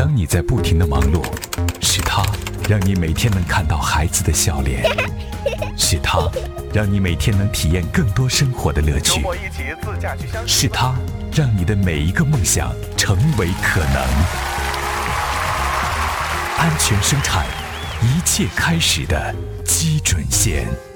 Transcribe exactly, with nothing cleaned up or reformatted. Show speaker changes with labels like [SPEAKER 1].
[SPEAKER 1] 当你在不停地忙碌，是它让你每天能看到孩子的笑脸，是它让你每天能体验更多生活的乐趣，是它让你的每一个梦想成为可能。安全生产，一切开始的基准线。